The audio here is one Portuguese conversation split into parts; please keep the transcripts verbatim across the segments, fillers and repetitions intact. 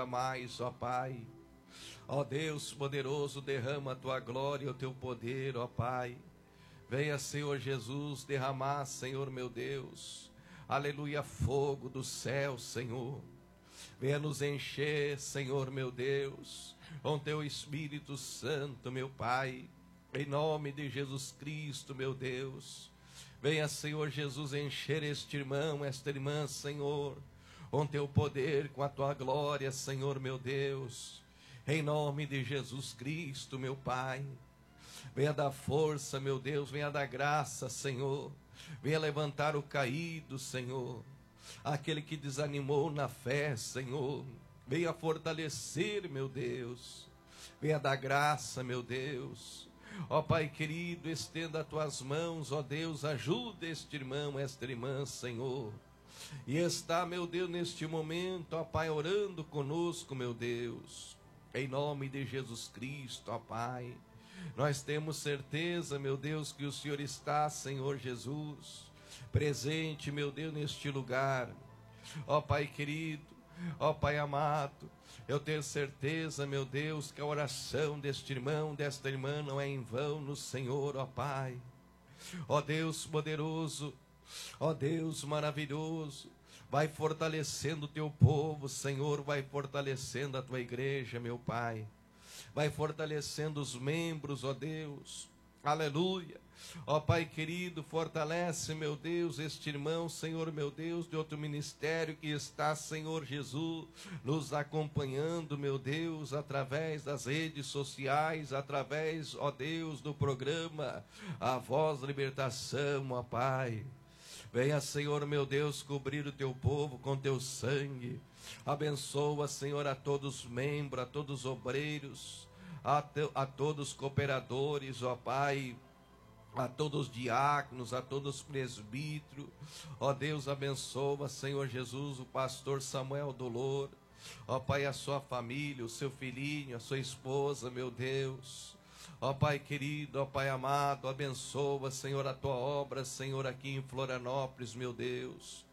jamais, ó Pai. Ó Deus poderoso, derrama a tua glória e o teu poder, ó Pai. Venha, Senhor Jesus, derramar, Senhor meu Deus, aleluia, fogo do céu, Senhor. Venha nos encher, Senhor meu Deus, com teu Espírito Santo, meu Pai, em nome de Jesus Cristo, meu Deus. Venha, Senhor Jesus, encher este irmão, esta irmã, Senhor, com teu poder, com a tua glória, Senhor meu Deus, em nome de Jesus Cristo, meu Pai. Venha dar força, meu Deus, venha dar graça, Senhor. Venha levantar o caído, Senhor. Aquele que desanimou na fé, Senhor. Venha fortalecer, meu Deus. Venha dar graça, meu Deus. Ó Pai querido, estenda as tuas mãos, ó Deus, ajuda este irmão, esta irmã, Senhor. E está, meu Deus, neste momento, ó Pai, orando conosco, meu Deus. Em nome de Jesus Cristo, ó Pai. Nós temos certeza, meu Deus, que o Senhor está, Senhor Jesus, presente, meu Deus, neste lugar. Ó Pai querido, ó Pai amado, eu tenho certeza, meu Deus, que a oração deste irmão, desta irmã não é em vão no Senhor, ó Pai. Ó Deus poderoso, ó Deus maravilhoso, vai fortalecendo o teu povo, Senhor, vai fortalecendo a tua igreja, meu Pai. Vai fortalecendo os membros, ó Deus, aleluia. Ó Pai querido, fortalece, meu Deus, este irmão, Senhor, meu Deus, de outro ministério que está, Senhor Jesus, nos acompanhando, meu Deus, através das redes sociais, através, ó Deus, do programa A Voz da Libertação, ó Pai. Venha, Senhor, meu Deus, cobrir o teu povo com teu sangue. Abençoa, Senhor, a todos os membros, a todos os obreiros, a, te, a todos os cooperadores, ó Pai, a todos os diáconos, a todos os presbíteros. Ó Deus, abençoa, Senhor Jesus, o pastor Samuel Dolor, ó Pai, a sua família, o seu filhinho, a sua esposa, meu Deus. Ó Pai querido, ó Pai amado, abençoa, Senhor, a tua obra, Senhor, aqui em Florianópolis, meu Deus.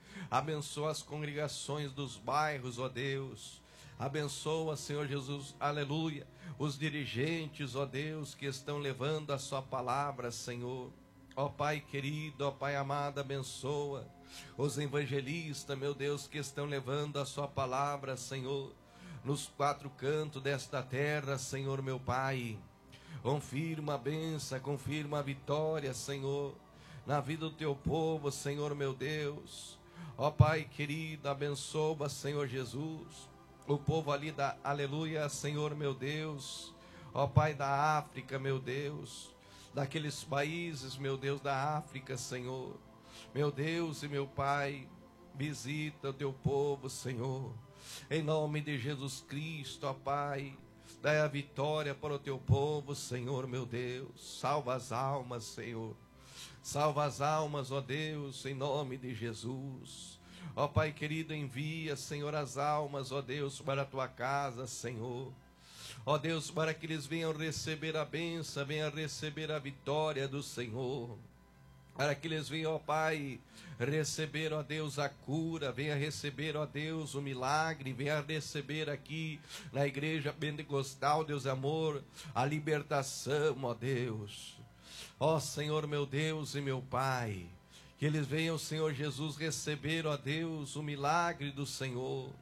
Abençoa as congregações dos bairros, ó Deus. Abençoa, Senhor Jesus, aleluia, os dirigentes, ó Deus, que estão levando a sua palavra, Senhor. Ó Pai querido, ó Pai amado, abençoa os evangelistas, meu Deus, que estão levando a sua palavra, Senhor, nos quatro cantos desta terra, Senhor, meu Pai. Confirma a bênção, confirma a vitória, Senhor, na vida do teu povo, Senhor, meu Deus. Ó Pai querido, abençoa, Senhor Jesus, o povo ali da, aleluia, Senhor, meu Deus. Ó Pai da África, meu Deus, daqueles países, meu Deus, da África, Senhor. Meu Deus e meu Pai, visita o teu povo, Senhor. Em nome de Jesus Cristo, ó Pai, dai a vitória para o teu povo, Senhor, meu Deus. Salva as almas, Senhor. Salva as almas, ó Deus, em nome de Jesus. Ó Pai querido, envia, Senhor, as almas, ó Deus, para a tua casa, Senhor. Ó Deus, para que eles venham receber a bênção, venham receber a vitória do Senhor. Para que eles venham, ó Pai, receber, ó Deus, a cura, venha receber, ó Deus, o milagre, venha receber aqui na igreja pentecostal, Deus amor, a libertação, ó Deus. Ó Senhor, meu Deus e meu Pai, que eles venham, Senhor Jesus, receber, ó Deus, o milagre do Senhor,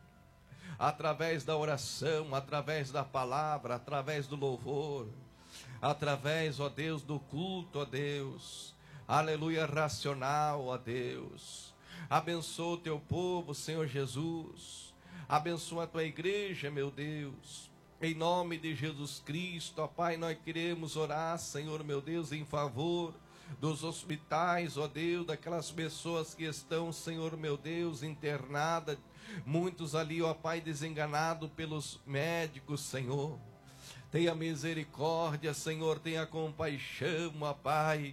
através da oração, através da palavra, através do louvor, através, ó Deus, do culto, ó Deus, aleluia, racional, ó Deus. Abençoa o teu povo, Senhor Jesus, abençoa a tua igreja, meu Deus. Em nome de Jesus Cristo, ó Pai, nós queremos orar, Senhor, meu Deus, em favor dos hospitais, ó Deus, daquelas pessoas que estão, Senhor, meu Deus, internadas, muitos ali, ó Pai, desenganados pelos médicos, Senhor. Tenha misericórdia, Senhor, tenha compaixão, ó Pai.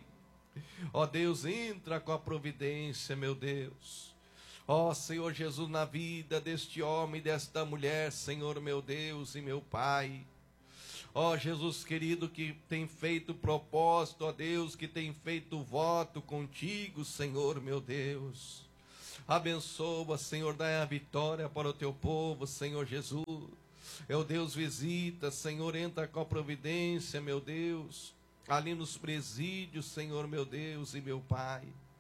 Ó Deus, entra com a providência, meu Deus. Ó Senhor Jesus, na vida deste homem, desta mulher, Senhor, meu Deus e meu Pai. Ó Jesus querido, que tem feito propósito, ó Deus, que tem feito voto contigo, Senhor, meu Deus. Abençoa, Senhor, dai a vitória para o teu povo, Senhor Jesus. Meu Deus, visita, Senhor, entra com a providência, meu Deus, ali nos presídios, Senhor, meu Deus e meu Pai.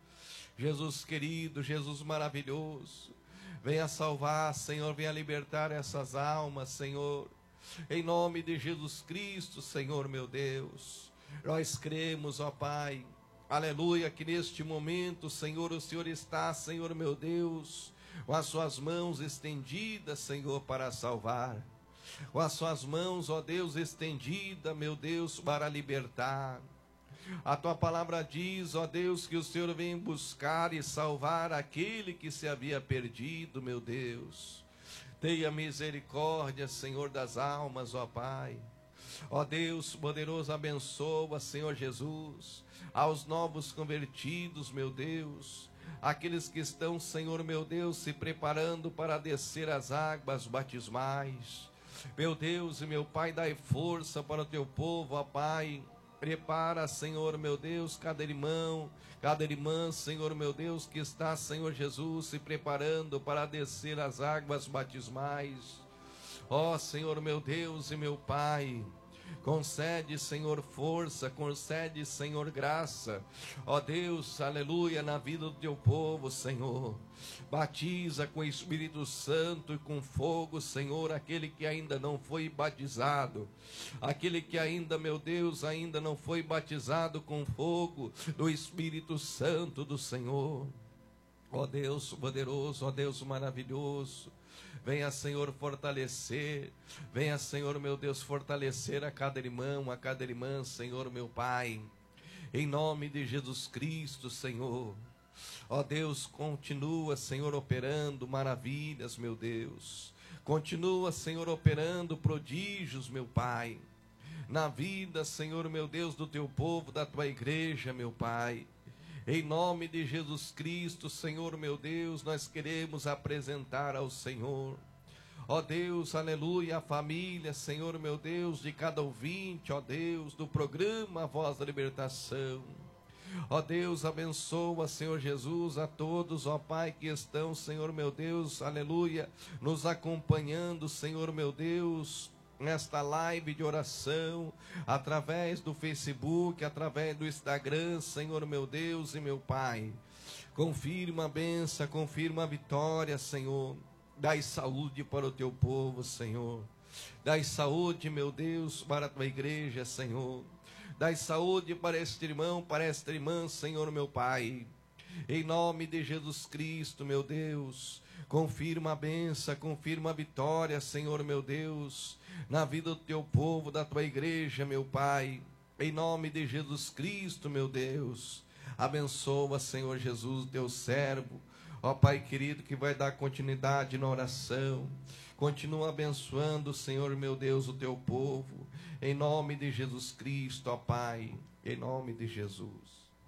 Jesus querido, Jesus maravilhoso, venha salvar, Senhor, venha libertar essas almas, Senhor, em nome de Jesus Cristo, Senhor, meu Deus. Nós cremos, ó Pai, aleluia, que neste momento, Senhor, o Senhor está, Senhor, meu Deus, com as suas mãos estendidas, Senhor, para salvar, com as suas mãos, ó Deus, estendida, meu Deus, para libertar. A tua palavra diz, ó Deus, que o Senhor vem buscar e salvar aquele que se havia perdido, meu Deus. Tenha misericórdia, Senhor das almas, ó Pai. Ó Deus poderoso, abençoa, Senhor Jesus, aos novos convertidos, meu Deus, aqueles que estão, Senhor, meu Deus, se preparando para descer as águas batismais. Meu Deus e meu Pai, dai força para o teu povo, ó Pai. Prepara, Senhor, meu Deus, cada irmão, cada irmã, Senhor, meu Deus, que está, Senhor Jesus, se preparando para descer as águas batismais. Ó Senhor, meu Deus e meu Pai, concede, Senhor, força, concede, Senhor, graça. Ó Deus, aleluia, na vida do teu povo, Senhor. Batiza com o Espírito Santo e com fogo, Senhor, aquele que ainda não foi batizado. Aquele que ainda, meu Deus, ainda não foi batizado com fogo do Espírito Santo do Senhor. Ó Deus poderoso, ó Deus maravilhoso. Venha, Senhor, fortalecer. Venha, Senhor, meu Deus, fortalecer a cada irmão, a cada irmã, Senhor, meu Pai. Em nome de Jesus Cristo, Senhor. Ó Deus, continua, Senhor, operando maravilhas, meu Deus. Continua, Senhor, operando prodígios, meu Pai. Na vida, Senhor, meu Deus, do teu povo, da tua igreja, meu Pai. Em nome de Jesus Cristo, Senhor, meu Deus, nós queremos apresentar ao Senhor, ó Deus, aleluia, a família, Senhor, meu Deus, de cada ouvinte, ó Deus, do programa Voz da Libertação. Ó Deus, abençoa, Senhor Jesus, a todos, ó Pai, que estão, Senhor, meu Deus, aleluia, nos acompanhando, Senhor, meu Deus, nesta live de oração, através do Facebook, através do Instagram, Senhor, meu Deus e meu Pai. Confirma a bênção, confirma a vitória, Senhor. Dai saúde para o teu povo, Senhor. Dai saúde, meu Deus, para a tua igreja, Senhor. Dai saúde para este irmão, para esta irmã, Senhor, meu Pai. Em nome de Jesus Cristo, meu Deus, confirma a bênção, confirma a vitória, Senhor, meu Deus, na vida do teu povo, da tua igreja, meu Pai. Em nome de Jesus Cristo, meu Deus, abençoa, Senhor Jesus, teu servo, ó Pai querido, que vai dar continuidade na oração. Continua abençoando, Senhor, meu Deus, o teu povo. Em nome de Jesus Cristo, ó Pai, em nome de Jesus.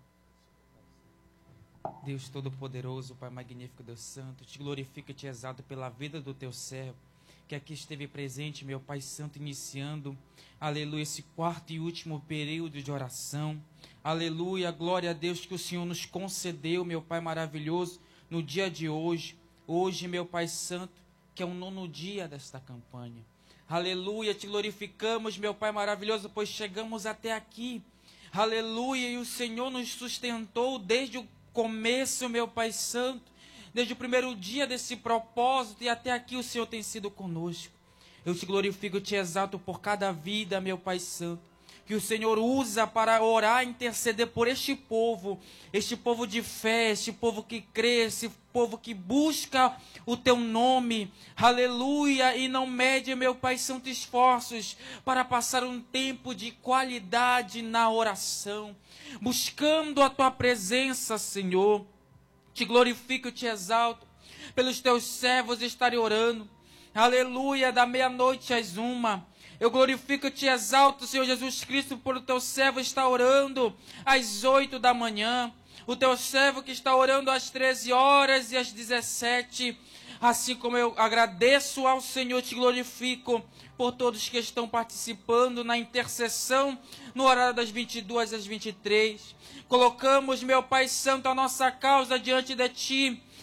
Deus Todo-Poderoso, Pai Magnífico, Deus Santo, te glorifico e te exalto pela vida do teu servo, que aqui esteve presente, meu Pai Santo, iniciando, aleluia, esse quarto e último período de oração. Aleluia, glória a Deus que o Senhor nos concedeu, meu Pai maravilhoso, no dia de hoje. Hoje, meu Pai Santo, que é o nono dia desta campanha. Aleluia, te glorificamos, meu Pai maravilhoso, pois chegamos até aqui. Aleluia, e o Senhor nos sustentou desde o começo, meu Pai Santo, desde o primeiro dia desse propósito, e até aqui o Senhor tem sido conosco. Eu te glorifico e te exalto por cada vida, meu Pai Santo, que o Senhor usa para orar e interceder por este povo, este povo de fé, este povo que crê, este povo que busca o teu nome, aleluia, e não mede, meu Pai Santo, esforços para passar um tempo de qualidade na oração, buscando a tua presença, Senhor. Te glorifico e te exalto pelos teus servos estarem orando, aleluia, da meia-noite às uma. Eu glorifico e te exalto, Senhor Jesus Cristo, por o teu servo estar orando às oito da manhã. O teu servo que está orando às treze horas e às dezessete. Assim como eu agradeço ao Senhor, te glorifico por todos que estão participando na intercessão no horário das vinte e duas às vinte e três. Colocamos, meu Pai Santo, a nossa causa diante de ti.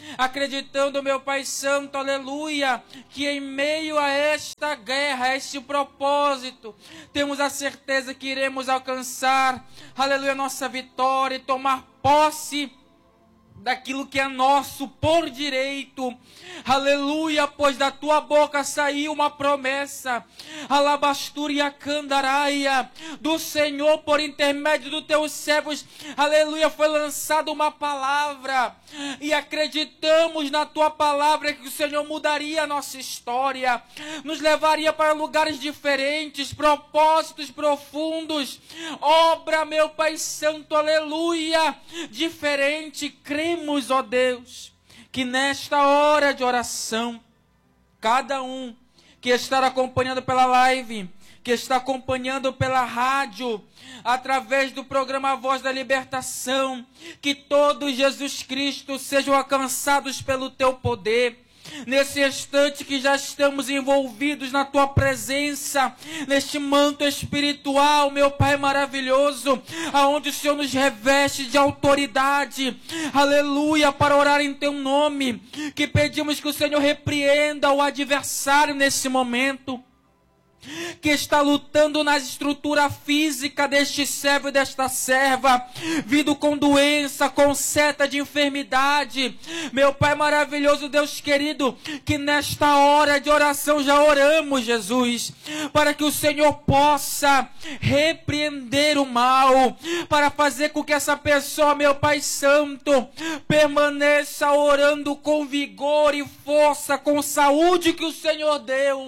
acreditando, meu Pai Santo, aleluia, que em meio a esta guerra, a este propósito, temos a certeza que iremos alcançar, aleluia, nossa vitória e tomar posse daquilo que é nosso por direito, aleluia, pois da tua boca saiu uma promessa, alabasturia candaraia, do Senhor por intermédio dos teus servos, aleluia, foi lançada uma palavra, e acreditamos na tua palavra que o Senhor mudaria a nossa história, nos levaria para lugares diferentes, propósitos profundos, obra, meu Pai Santo, aleluia, diferente. Cremos, ó Deus, que nesta hora de oração, cada um que está acompanhando pela live, que está acompanhando pela rádio, através do programa Voz da Libertação, que todos, Jesus Cristo, sejam alcançados pelo teu poder. Nesse instante que já estamos envolvidos na tua presença, neste manto espiritual, meu Pai maravilhoso, aonde o Senhor nos reveste de autoridade, aleluia, para orar em teu nome, que pedimos que o Senhor repreenda o adversário nesse momento, que está lutando na estrutura física deste servo e desta serva, vindo com doença, com seta de enfermidade. Meu Pai maravilhoso, Deus querido, que nesta hora de oração já oramos, Jesus, para que o Senhor possa repreender o mal, para fazer com que essa pessoa, meu Pai Santo, permaneça orando com vigor e força, com saúde que o Senhor deu.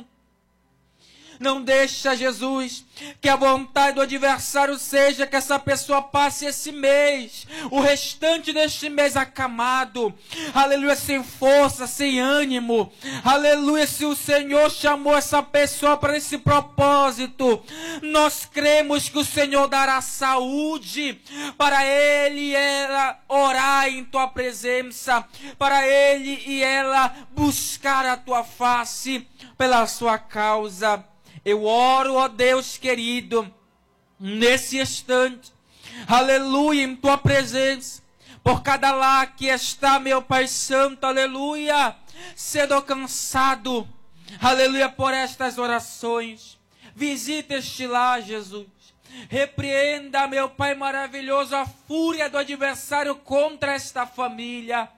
Não deixa, Jesus, que a vontade do adversário seja que essa pessoa passe esse mês, o restante deste mês acamado, aleluia, sem força, sem ânimo, aleluia. Se o Senhor chamou essa pessoa para esse propósito, nós cremos que o Senhor dará saúde para ele e ela orar em tua presença, para ele e ela buscar a tua face pela sua causa. Eu oro, ó Deus querido, nesse instante, aleluia, em tua presença, por cada lar que está, meu Pai Santo, aleluia, sendo alcançado, aleluia, por estas orações. Visita este lar, Jesus. Repreenda, meu Pai maravilhoso, a fúria do adversário contra esta família,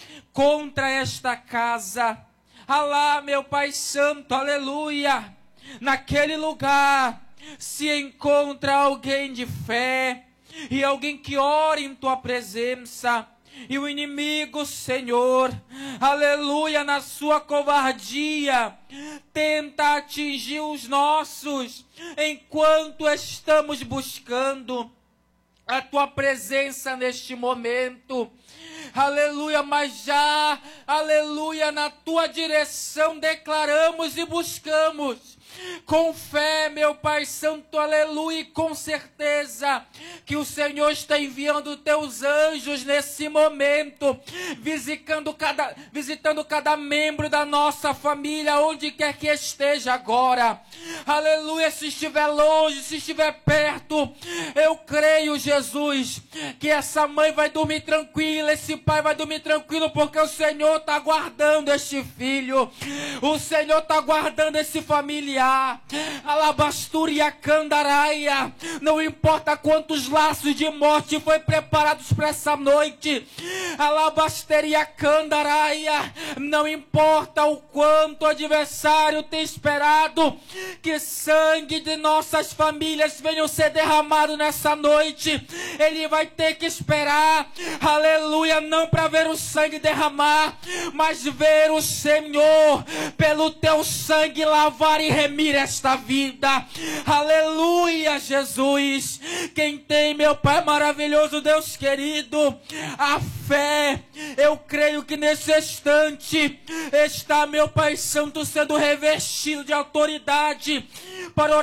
contra esta casa. Alá, meu Pai Santo, aleluia. Naquele lugar se encontra alguém de fé e alguém que ora em tua presença. E o inimigo, Senhor, aleluia, na sua covardia, tenta atingir os nossos enquanto estamos buscando a tua presença neste momento. Aleluia, mas já, aleluia, na tua direção declaramos e buscamos. Com fé, meu Pai Santo, aleluia, e com certeza que o Senhor está enviando teus anjos nesse momento, visitando cada, visitando cada membro da nossa família, onde quer que esteja agora. Aleluia, se estiver longe, se estiver perto, eu creio, Jesus, que essa mãe vai dormir tranquila, esse pai vai dormir tranquilo, porque o Senhor está guardando este filho, o Senhor está guardando esse familiar. Alabasturia candaraia, não importa quantos laços de morte foi preparados para essa noite, alabasteria candaraia, não importa o quanto o adversário tem esperado que sangue de nossas famílias venham ser derramado nessa noite, ele vai ter que esperar, aleluia, não para ver o sangue derramar, mas ver o Senhor pelo teu sangue lavar e remir esta vida. Aleluia, Jesus. Quem tem, meu Pai maravilhoso, Deus querido, a fé, eu creio que nesse instante está, meu Pai Santo, sendo revestido de autoridade para orar